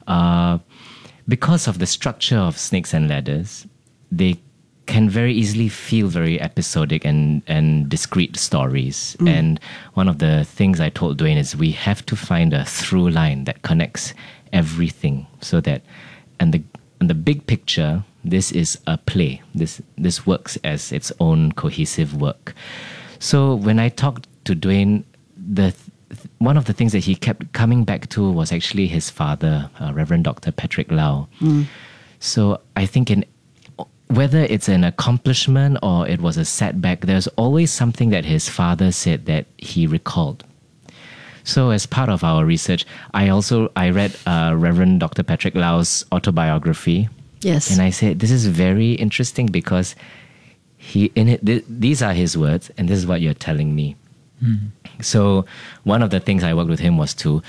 Uh, because of the structure of Snakes and Ladders, they can very easily feel very episodic and, and discrete stories. Mm. And one of the things I told Dwayne is we have to find a through line that connects everything so that, and the, and the big picture, this is a play. This, this works as its own cohesive work. So when I talked to Dwayne, the one of the things that he kept coming back to was actually his father, uh, Reverend Doctor Patrick Lau. Mm. So I think in whether it's an accomplishment or it was a setback, there's always something that his father said that he recalled. So as part of our research, I also I read uh, Reverend Doctor Patrick Lau's autobiography. Yes. And I said, this is very interesting because he in it th- these are his words and this is what you're telling me. Mm. So one of the things I worked with him was to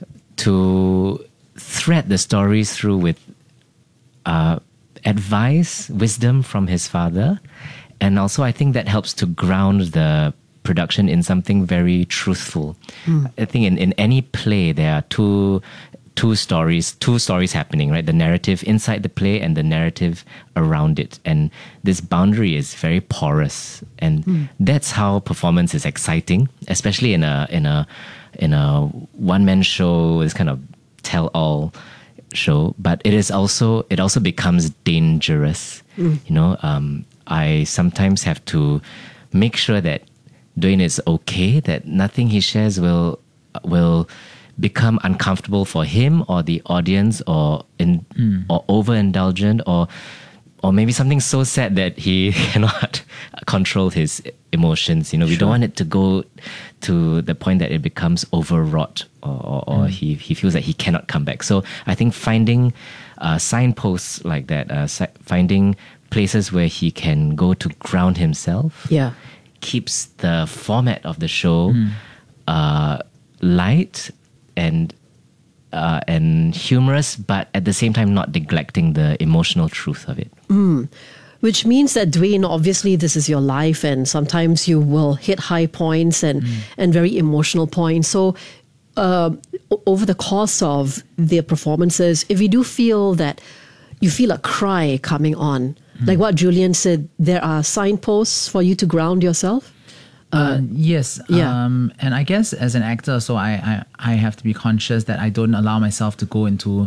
to thread the stories through with uh, advice, wisdom from his father, and also I think that helps to ground the production in something very truthful. Mm. I think in, in any play there are two two stories, two stories happening, right? The narrative inside the play and the narrative around it. And this boundary is very porous. And mm. that's how performance is exciting, especially in a in a in a one-man show, this kind of tell-all show. But it is also it also becomes dangerous. Mm. You know, um, I sometimes have to make sure that Dwayne is okay, that nothing he shares will will become uncomfortable for him or the audience, or in mm. or overindulgent, or or maybe something so sad that he cannot control his emotions. You know, we Sure. don't want it to go to the point that it becomes overwrought, or, or, or Mm. he he feels that he cannot come back. So I think finding uh, signposts like that, uh, si- finding places where he can go to ground himself, Yeah. keeps the format of the show Mm. uh, light and uh, and humorous, but at the same time not neglecting the emotional truth of it. Mm. Which means that, Dwayne, obviously this is your life, and sometimes you will hit high points and, mm. and very emotional points. So uh, o- over the course of the performances, if you do feel that you feel a cry coming on, mm. like what Julian said, there are signposts for you to ground yourself? Uh, yes. yeah. Um, and I guess as an actor, so I, I, I have to be conscious that I don't allow myself to go into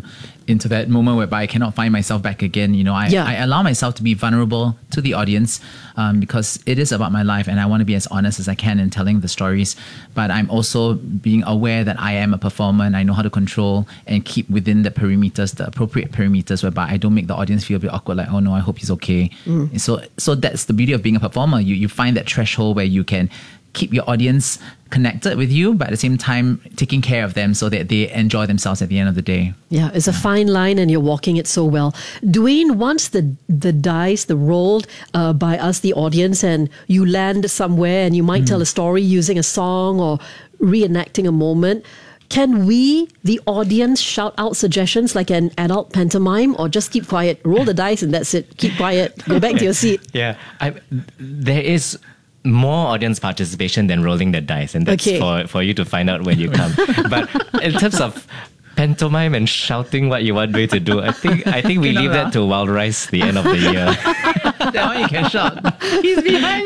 into that moment whereby I cannot find myself back again. You know, I, Yeah. I allow myself to be vulnerable to the audience um, because it is about my life and I want to be as honest as I can in telling the stories. But I'm also being aware that I am a performer and I know how to control and keep within the perimeters, the appropriate perimeters, whereby I don't make the audience feel a bit awkward, like, oh no, I hope he's okay. Mm. So, so that's the beauty of being a performer. You, you find that threshold where you can keep your audience connected with you, but at the same time taking care of them so that they enjoy themselves at the end of the day. Yeah, it's a fine line and you're walking it so well. Dwayne, once the the dice, the rolled uh, by us, the audience, and you land somewhere and you might mm. tell a story using a song or reenacting a moment, can we, the audience, shout out suggestions like an adult pantomime or just keep quiet, roll the dice and that's it, keep quiet, go back to your seat? Yeah, I, there is more audience participation than rolling the dice, and that's Okay. for, for you to find out when you come. But in terms of pantomime and shouting what you want Dwayne to do, I think I think we leave that to Wild Rice the end of the year. That one you can shout. He's behind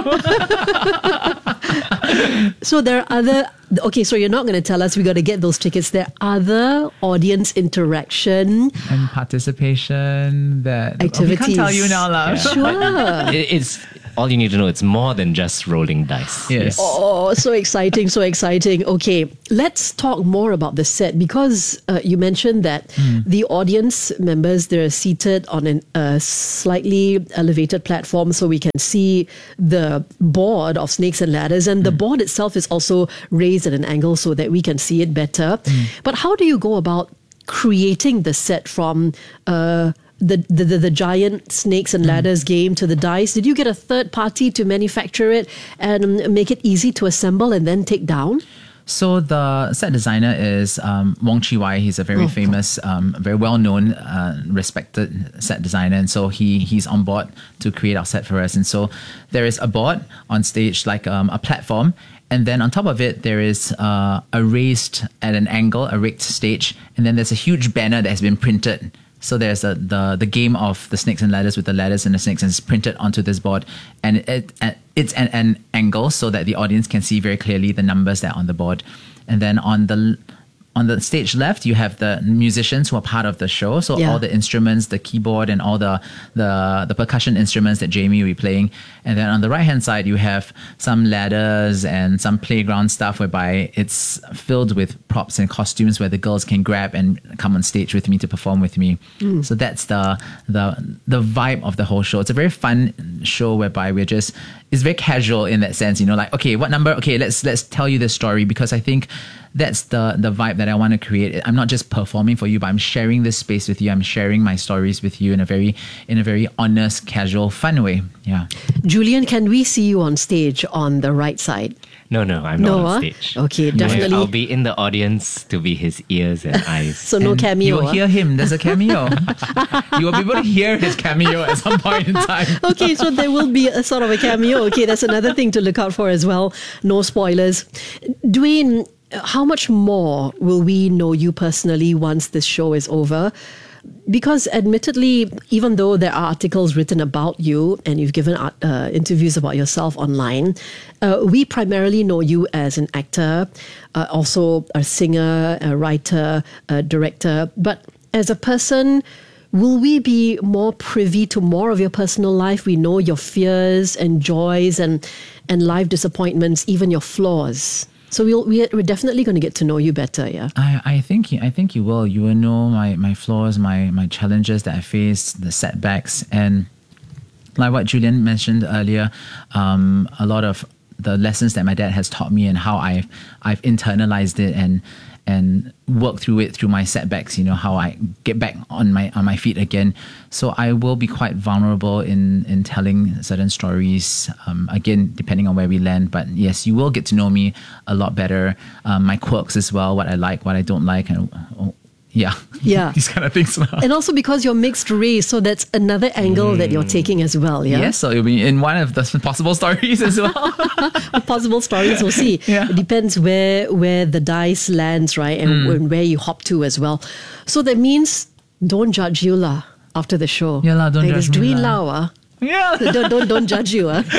you. So there are other, okay, so you're not going to tell us we got to get those tickets. There are other audience interaction and participation that activities. we can't tell you now, love. Sure. It, it's all you need to know. It's more than just rolling dice. Yes. Oh, so exciting, so exciting. Okay, let's talk more about the set because uh, you mentioned that Mm. the audience members, they're seated on a uh, slightly elevated platform so we can see the board of Snakes and Ladders, and the board itself is also raised at an angle so that we can see it better. But how do you go about creating the set from uh, the, the, the, the giant Snakes and Ladders game to the dice? Did you get a third party to manufacture it and make it easy to assemble and then take down? So the set designer is um, Wong Chi Wai. He's a very Oh. famous, um, very well-known, uh, respected set designer, and so he he's on board to create our set for us. And so there is a board on stage, like um, a platform, and then on top of it there is uh, a raised at an angle, a rigged stage, and then there's a huge banner that has been printed. So there's a, the the game of the Snakes and Ladders with the ladders and the snakes, and it's printed onto this board, and it, it it's an, an angle so that the audience can see very clearly the numbers that are on the board. And then on the on the stage left, you have the musicians who are part of the show. So Yeah. all the instruments, the keyboard, and all the, the the percussion instruments that Jamie will be playing. And then on the right hand side, you have some ladders and some playground stuff whereby it's filled with props and costumes where the girls can grab and come on stage with me to perform with me. Mm. So that's the the the vibe of the whole show. It's a very fun show whereby we're just it's very casual in that sense. You know, like okay, what number? Okay, let's let's tell you this story because I think that's the the vibe that I want to create. I'm not just performing for you, but I'm sharing this space with you. I'm sharing my stories with you in a very in a very honest, casual, fun way. Yeah. Julian, can we see you on stage on the right side? No, no, I'm No, not ah? on stage. Okay, definitely. I'll be in the audience to be his ears and eyes. So no And cameo. You will ah? hear him. There's a cameo. You will be able to hear his cameo at some point in time. Okay, so there will be a sort of a cameo. Okay, that's another thing to look out for as well. No spoilers. Dwayne, how much more will we know you personally once this show is over? Because admittedly, even though there are articles written about you and you've given uh, interviews about yourself online, uh, we primarily know you as an actor, uh, also a singer, a writer, a director. But as a person, will we be more privy to more of your personal life? We know your fears and joys and, and life disappointments, even your flaws. So we'll, we're definitely going to get to know you better, yeah? I, I think I think you will. You will know my, my flaws, my, my challenges that I face, the setbacks, and like what Julian mentioned earlier, um, a lot of the lessons that my dad has taught me and how I've I've internalized it and and work through it through my setbacks. You know how I get back on my on my feet again. So I will be quite vulnerable in in telling certain stories. Um, again, depending on where we land. But yes, you will get to know me a lot better. Um, my quirks as well, what I like, what I don't like, and oh, yeah, Yeah. these kind of things. And also because you're mixed race, so that's another angle that you're taking as well, yeah? Yes, so it'll be in one of the possible stories as well. Possible stories, we'll see. Yeah. It depends where where the dice lands, right? And Mm. when- where you hop to as well. So that means don't judge you lah after the show. Yeah lah, don't like judge this me Dwayne lah. Lau, ah. Yeah. don't, don't, don't judge you. Ah.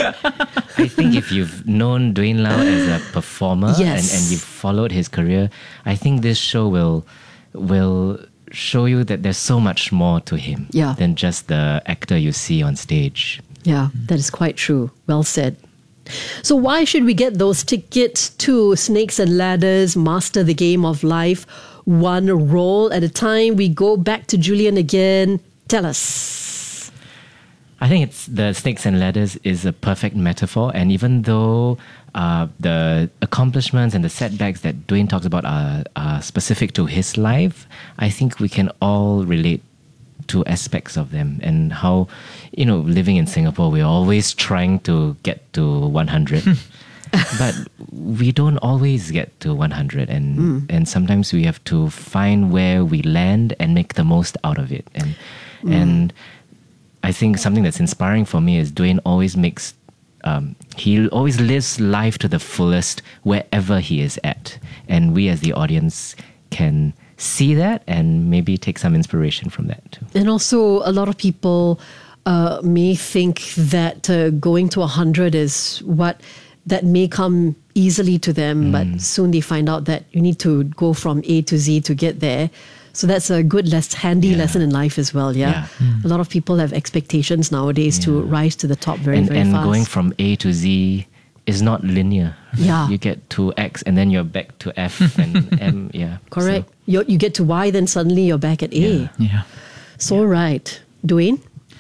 I think if you've known Dwayne Lau as a performer Yes. and, and you've followed his career, I think this show will will show you that there's so much more to him Yeah. than just the actor you see on stage. Yeah, that is quite true. Well said. So why should we get those tickets to Snakes and Ladders, Master the Game of Life, one roll at a time? We go back to Julian again. Tell us. I think it's the Snakes and Ladders is a perfect metaphor, and even though uh, the accomplishments and the setbacks that Dwayne talks about are, are specific to his life, I think we can all relate to aspects of them, and how, you know, living in Singapore, we're always trying to get to one hundred. But we don't always get to one hundred, and mm. and sometimes we have to find where we land and make the most out of it. And mm. and I think something that's inspiring for me is Dwayne always makes um, he always lives life to the fullest wherever he is at, and we as the audience can see that and maybe take some inspiration from that too. And also, a lot of people uh, may think that uh, going to one hundred is what that may come easily to them, mm. but soon they find out that you need to go from A to Z to get there. So that's a good, less handy yeah. lesson in life as well. Yeah, yeah. Mm. A lot of people have expectations nowadays yeah. to rise to the top very, and, very and fast. And going from A to Z is not linear. Yeah, you get to X and then you're back to F and M. Yeah, correct. So. You you get to Y, then suddenly you're back at A. Yeah. yeah. So yeah. right, Dwayne.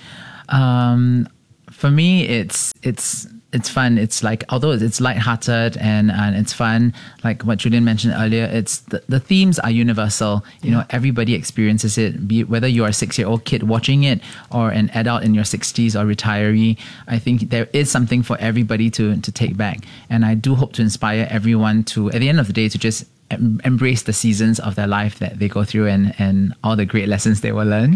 Um, for me, it's it's. It's fun. It's like, although it's lighthearted and, and it's fun, like what Julian mentioned earlier, it's the, the themes are universal. You yeah. know, everybody experiences it, be it whether you're a six-year-old kid watching it or an adult in your sixties or retiree. I think there is something for everybody to, to take back. And I do hope to inspire everyone to, at the end of the day, to just em- embrace the seasons of their life that they go through and, and all the great lessons they will learn.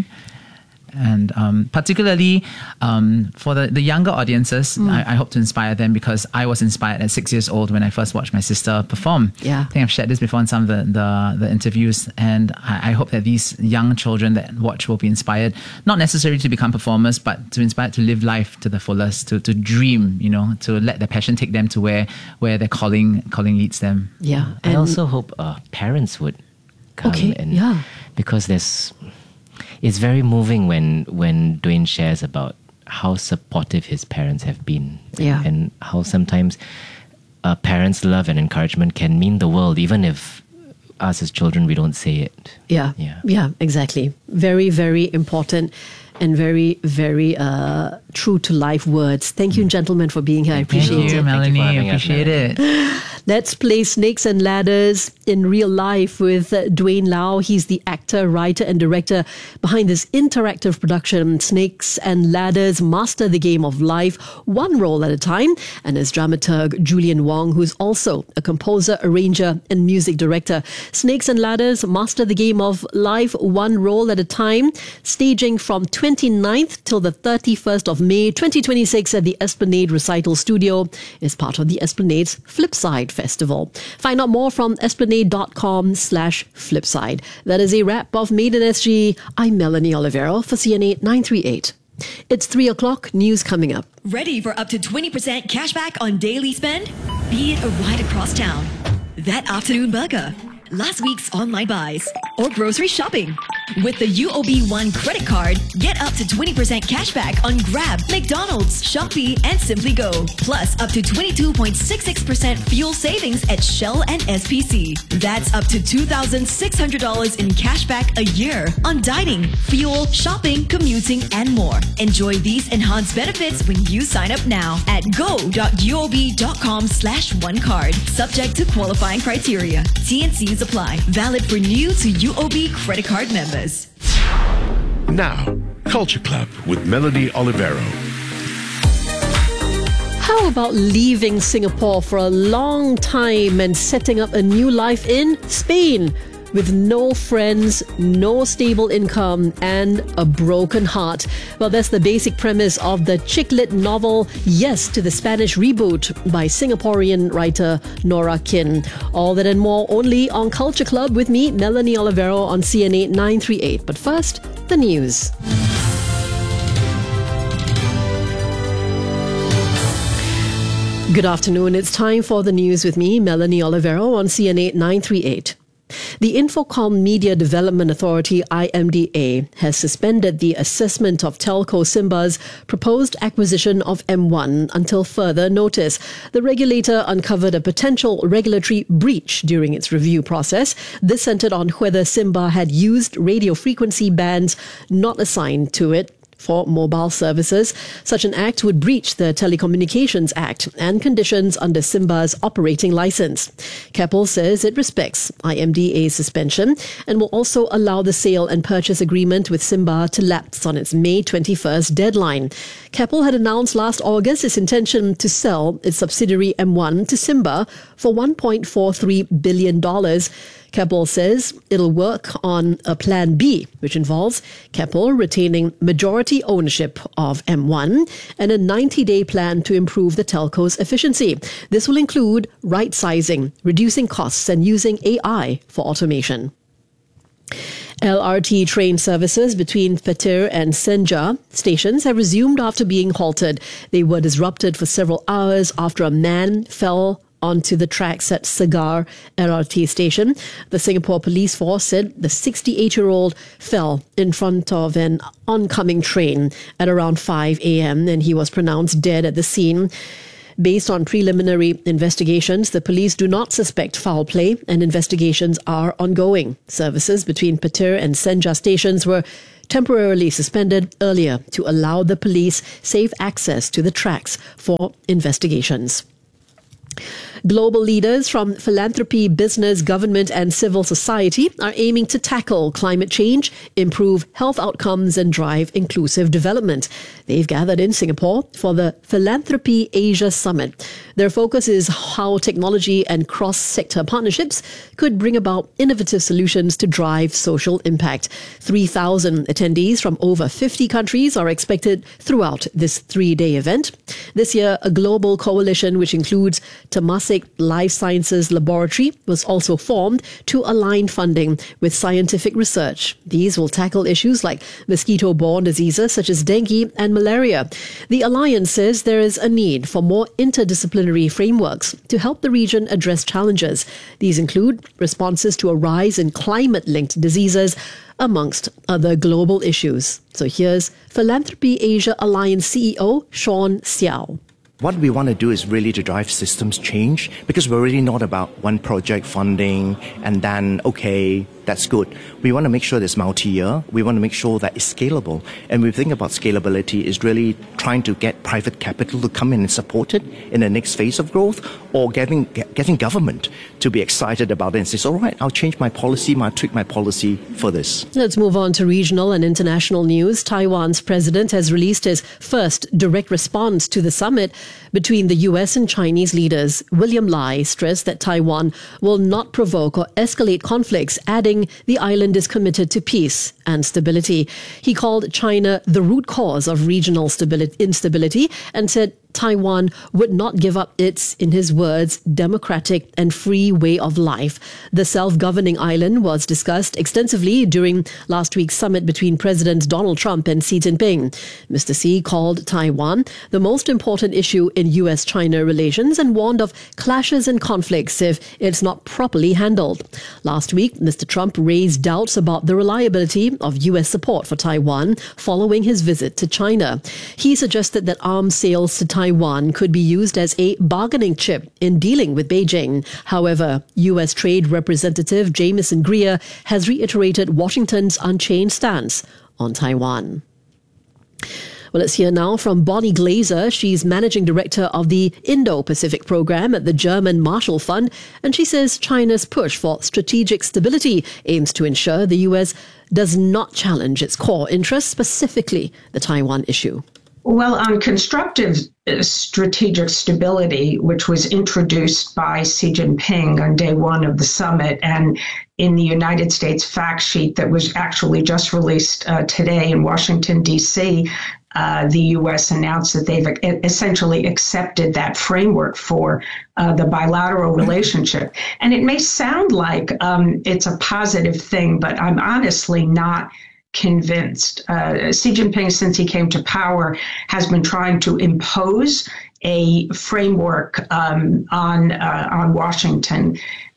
And um, particularly um, for the, the younger audiences, mm. I, I hope to inspire them, because I was inspired at six years old when I first watched my sister perform. Yeah. I think I've shared this before in some of the, the, the interviews, and I, I hope that these young children that watch will be inspired, not necessarily to become performers, but to inspire to live life to the fullest, to, to dream, you know, to let their passion take them to where, where their calling calling leads them. Yeah. I also hope uh, parents would come okay, and yeah. because there's it's very moving when when Dwayne shares about how supportive his parents have been, yeah. and, and how sometimes a parents' love and encouragement can mean the world, even if us as children we don't say it. Yeah, yeah, yeah, exactly. Very, very important and very, very uh, true to life words. Thank you, gentlemen, for being here. I appreciate Thank you, it. Melanie. Thank you I appreciate us, it. Let's play Snakes and Ladders in real life with uh, Dwayne Lau. He's the actor, writer, and director behind this interactive production, Snakes and Ladders, Master the Game of Life, one roll at a time. And his dramaturg, Julian Wong, who's also a composer, arranger, and music director. Snakes and Ladders, Master the Game of Life, one roll at a time, staging from twenty-ninth till the thirty-first of May, twenty twenty-six at the Esplanade Recital Studio, is part of the Esplanade's Flipside Festival. Find out more from esplanade.com slash flipside. That is a wrap of Made in S G. I'm Melanie Olivero for C N A nine thirty-eight. It's three o'clock, news coming up. Ready for up to twenty percent cashback on daily spend? Be it a ride across town, that afternoon burger, last week's online buys, or grocery shopping. With the U O B One credit card, get up to twenty percent cash back on Grab, McDonald's, Shopee, and Simply Go. Plus up to twenty-two point six six percent fuel savings at Shell and S P C. That's up to two thousand six hundred dollars in cash back a year on dining, fuel, shopping, commuting, and more. Enjoy these enhanced benefits when you sign up now at go.uob.com slash one card. Subject to qualifying criteria. T and C's apply. Valid for new to U O B credit card members. Now, Culture Club with Melanie Olivero. How about leaving Singapore for a long time and setting up a new life in Spain with no friends, no stable income, and a broken heart? Well, that's the basic premise of the chick lit novel Yes to the Spanish Reboot by Singaporean writer Nora Kin. All that and more only on Culture Club with me, Melanie Olivero, on C N A nine thirty-eight. But first, the news. Good afternoon. It's time for the news with me, Melanie Olivero, on C N A nine thirty-eight. The Infocom Media Development Authority, I M D A, has suspended the assessment of Telco Simba's proposed acquisition of M one until further notice. The regulator uncovered a potential regulatory breach during its review process. This centered on whether Simba had used radio frequency bands not assigned to it for mobile services. Such an act would breach the Telecommunications Act and conditions under Simba's operating license. Keppel says it respects I M D A's suspension and will also allow the sale and purchase agreement with Simba to lapse on its May twenty-first deadline. Keppel had announced last August its intention to sell its subsidiary M one to Simba for one point four three billion dollars. Keppel says it'll work on a Plan B, which involves Keppel retaining majority ownership of M one and a ninety-day plan to improve the telco's efficiency. This will include right-sizing, reducing costs, and using A I for automation. L R T train services between Petir and Senja stations have resumed after being halted. They were disrupted for several hours after a man fell onto the tracks at Segar L R T station. The Singapore Police Force said the sixty-eight-year-old fell in front of an oncoming train at around five a.m. and he was pronounced dead at the scene. Based on preliminary investigations, the police do not suspect foul play and investigations are ongoing. Services between Petir and Senja stations were temporarily suspended earlier to allow the police safe access to the tracks for investigations. Global leaders from philanthropy, business, government and civil society are aiming to tackle climate change, improve health outcomes and drive inclusive development. They've gathered in Singapore for the Philanthropy Asia Summit. Their focus is how technology and cross-sector partnerships could bring about innovative solutions to drive social impact. three thousand attendees from over fifty countries are expected throughout this three-day event. This year, a global coalition which includes Temasek Life Sciences Laboratory was also formed to align funding with scientific research. These will tackle issues like mosquito-borne diseases such as dengue and malaria. The alliance says there is a need for more interdisciplinary frameworks to help the region address challenges. These include responses to a rise in climate-linked diseases, amongst other global issues. So here's Philanthropy Asia Alliance C E O Sean Xiao. What we want to do is really to drive systems change, because we're really not about one project funding and then, okay, that's good. We want to make sure it's multi-year. We want to make sure that it's scalable. And we think about scalability is really trying to get private capital to come in and support it in the next phase of growth, or getting getting government to be excited about it and say, all right, I'll change my policy, I'll tweak my policy for this. Let's move on to regional and international news. Taiwan's president has released his first direct response to the summit between the U S and Chinese leaders. William Lai stressed that Taiwan will not provoke or escalate conflicts, adding the island is committed to peace and stability. He called China the root cause of regional stability, instability and said Taiwan would not give up its, in his words, democratic and free way of life. The self-governing island was discussed extensively during last week's summit between Presidents Donald Trump and Xi Jinping. Mister Xi called Taiwan the most important issue in U S China relations and warned of clashes and conflicts if it's not properly handled. Last week, Mister Trump raised doubts about the reliability of U S support for Taiwan following his visit to China. He suggested that arms sales to Taiwan Taiwan could be used as a bargaining chip in dealing with Beijing. However, U S Trade Representative Jamieson Greer has reiterated Washington's unchanged stance on Taiwan. Well, let's hear now from Bonnie Glaser. She's Managing Director of the Indo-Pacific Program at the German Marshall Fund, and she says China's push for strategic stability aims to ensure the U S does not challenge its core interests, specifically the Taiwan issue. Well, on constructive strategic stability, which was introduced by Xi Jinping on day one of the summit, and in the United States fact sheet that was actually just released uh, today in Washington, D C, uh, the U S announced that they've essentially accepted that framework for uh, the bilateral relationship. And it may sound like um, it's a positive thing, but I'm honestly not convinced. Uh, Xi Jinping, since he came to power, has been trying to impose a framework um, on uh, on Washington.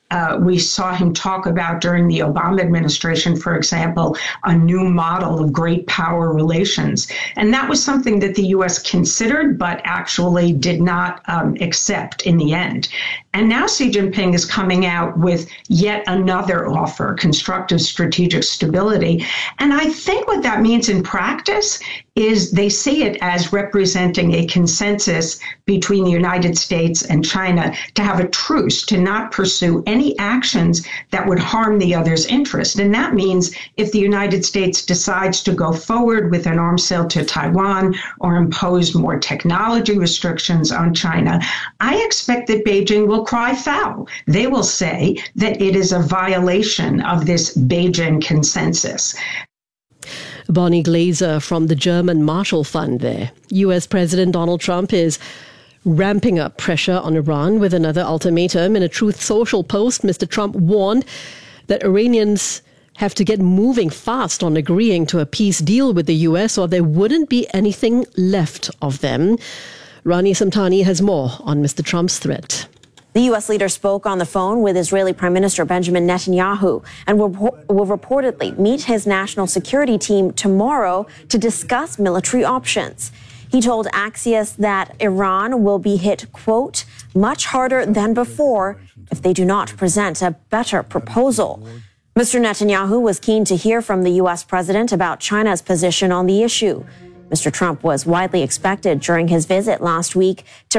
Uh, we saw him talk about during the Obama administration, for example, a new model of great power relations. And that was something that the U S considered, but actually did not um, accept in the end. And now Xi Jinping is coming out with yet another offer, constructive strategic stability. And I think what that means in practice is they see it as representing a consensus between the United States and China to have a truce, to not pursue any actions that would harm the other's interest. And that means if the United States decides to go forward with an arms sale to Taiwan or impose more technology restrictions on China, I expect that Beijing will cry foul. They will say that it is a violation of this Beijing consensus. Bonnie Glaser from the German Marshall Fund there. U S President Donald Trump is ramping up pressure on Iran with another ultimatum. In a Truth Social post, Mister Trump warned that Iranians have to get moving fast on agreeing to a peace deal with the U S or there wouldn't be anything left of them. Rani Samtani has more on Mister Trump's threat. The U S leader spoke on the phone with Israeli Prime Minister Benjamin Netanyahu and will, will reportedly meet his national security team tomorrow to discuss military options. He told Axios that Iran will be hit, quote, much harder than before if they do not present a better proposal. Mister Netanyahu was keen to hear from the U S president about China's position on the issue. Mister Trump was widely expected during his visit last week to